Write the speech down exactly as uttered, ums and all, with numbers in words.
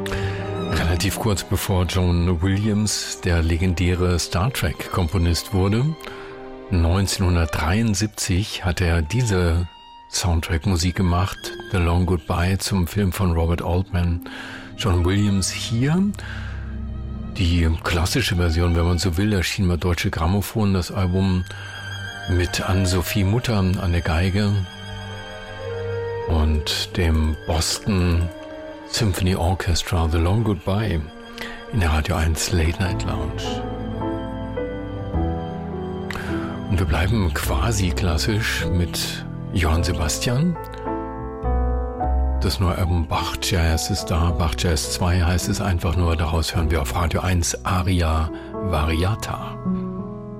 Relativ kurz bevor John Williams der legendäre Star Trek-Komponist wurde, neunzehnhundertdreiundsiebzig, hat er diese Soundtrack-Musik gemacht, The Long Goodbye, zum Film von Robert Altman. John Williams hier, die klassische Version, wenn man so will, erschien bei Deutsche Grammophon, das Album mit Anne-Sophie Mutter an der Geige und dem Boston Symphony Orchestra, The Long Goodbye, in der Radio eins Late Night Lounge. Und wir bleiben quasi klassisch mit Johann Sebastian. Das neue Album Bach Jazz ist da, Bach Jazz zwei heißt es einfach nur, daraus hören wir auf Radio eins Aria Variata.